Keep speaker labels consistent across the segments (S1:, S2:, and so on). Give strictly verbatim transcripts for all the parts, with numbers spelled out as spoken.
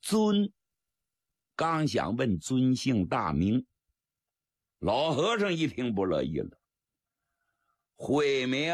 S1: 尊，刚想问尊姓大名，老和尚一听不乐意了。慧明，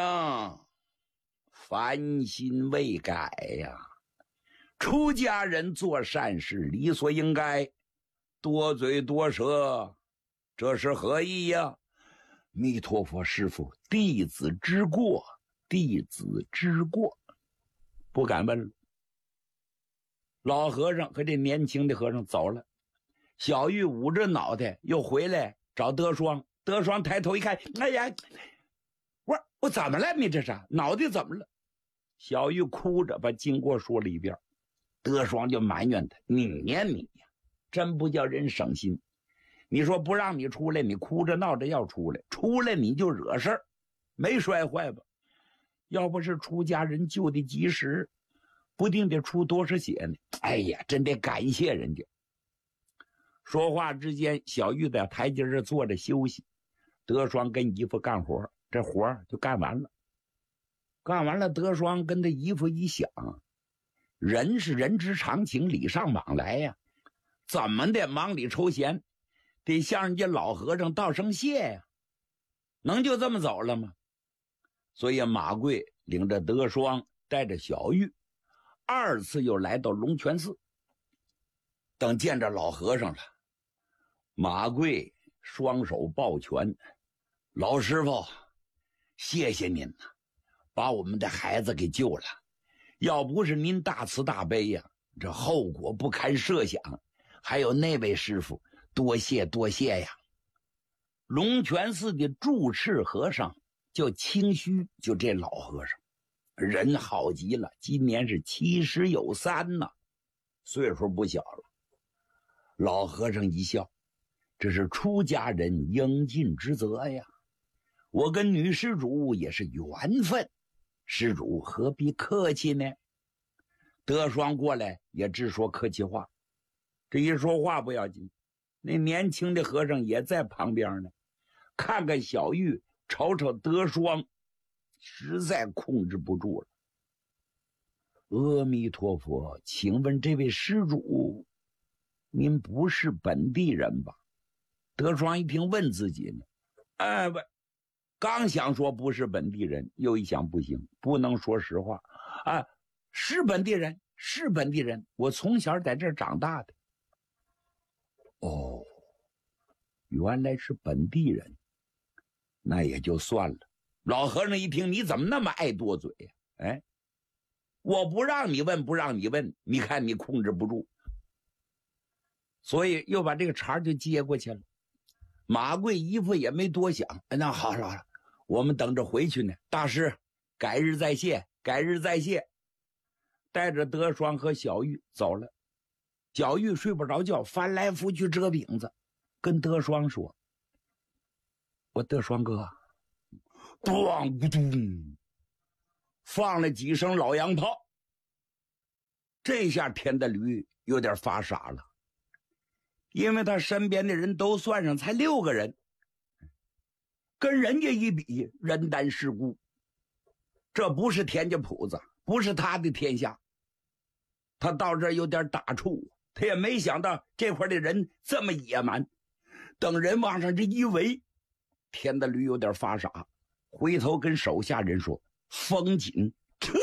S1: 凡心未改呀！出家人做善事理所应该，多嘴多舌，这是何意呀？弥陀佛，师父，弟子知过，弟子知过，不敢问了。老和尚和这年轻的和尚走了，小玉捂着脑袋又回来找德双。德双抬头一看，哎呀，我我怎么了？你这是脑袋怎么了？小玉哭着把经过说了一遍。德双就埋怨他，你呀你呀，真不叫人省心。你说不让你出来，你哭着闹着要出来，出来你就惹事儿，没摔坏吧？要不是出家人救的及时，不定得出多少血呢。哎呀，真得感谢人家。说话之间，小玉在台阶上坐着休息，德双跟姨父干活，这活就干完了。干完了，德双跟他姨父一想，人是人之常情，礼尚往来呀，怎么的忙里抽闲，得向人家老和尚道声谢呀，能就这么走了吗？所以马贵领着德双，带着小玉，二次又来到龙泉寺。等见着老和尚了，马贵双手抱拳，老师傅，谢谢您呐，把我们的孩子给救了。要不是您大慈大悲呀，这后果不堪设想。还有那位师傅，多谢多谢呀。龙泉寺的住持和尚叫清虚，就这老和尚人好极了，今年是七十有三呢，岁数不小了。老和尚一笑，这是出家人应尽之责呀。我跟女施主也是缘分，施主何必客气呢？德双过来也只说客气话，这一说话不要紧，那年轻的和尚也在旁边呢，看看小玉，瞅瞅德双，实在控制不住了。阿弥陀佛，请问这位施主，您不是本地人吧？德双一听问自己呢，哎不，刚想说不是本地人，又一想不行，不能说实话啊，是本地人，是本地人，我从小在这儿长大的。哦，原来是本地人，那也就算了。老和尚一听，你怎么那么爱多嘴呀？哎，我不让你问，不让你问，你看你控制不住，所以又把这个茬就接过去了。马贵姨父也没多想，那好了好了，我们等着回去呢。大师，改日再谢，改日再谢。带着德双和小玉走了。小玉睡不着觉，翻来覆去折饼子，跟德双说：“我德双哥，咣咕咚，放了几声老洋炮。这下田的驴有点发傻了，因为他身边的人都算上才六个人，跟人家一比，人单势孤。这不是田家铺子，不是他的天下。他到这儿有点打怵，他也没想到这块的人这么野蛮。等人往上这一围，田的驴有点发傻，回头跟手下人说：“封紧，撤！”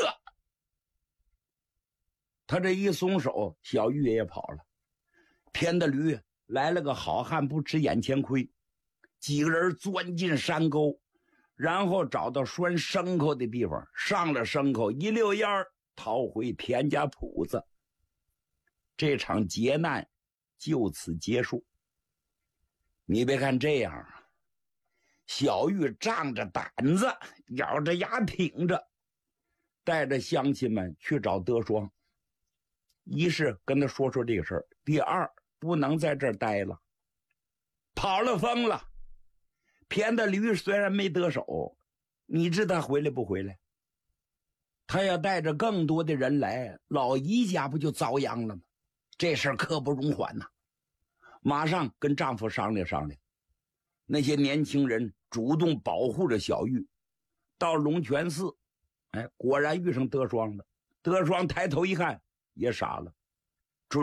S1: 他这一松手，小玉也跑了。田的驴来了个好汉不吃眼前亏，几个人钻进山沟，然后找到拴牲口的地方，上了牲口，一溜烟儿逃回田家铺子。这场劫难就此结束。你别看这样啊，小玉仗着胆子，咬着牙挺着，带着乡亲们去找德双。一是跟他说说这个事儿，第二不能在这儿待了，跑了疯了。田的驴虽然没得手，你知道他回来不回来？他要带着更多的人来，老姨家不就遭殃了吗？这事儿刻不容缓呐！马上跟丈夫商量商量。那些年轻人主动保护着小玉，到龙泉寺，哎，果然遇上德双了。德双抬头一看，也傻了。